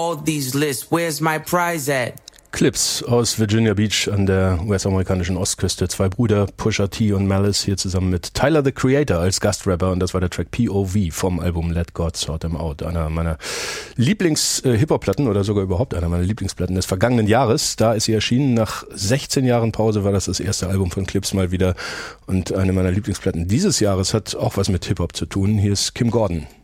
All these lists, where's my prize at? Clips aus Virginia Beach an der US-amerikanischen Ostküste. Zwei Brüder, Pusha T und Malice, hier zusammen mit Tyler, the Creator, als Gastrapper. Und das war der Track POV vom Album Let God Sort Them Out. Einer meiner Lieblings-Hip-Hop-Platten oder sogar überhaupt einer meiner Lieblingsplatten des vergangenen Jahres. Da ist sie erschienen. Nach 16 Jahren Pause war das erste Album von Clips mal wieder. Und eine meiner Lieblingsplatten dieses Jahres hat auch was mit Hip-Hop zu tun. Hier ist Kim Gordon.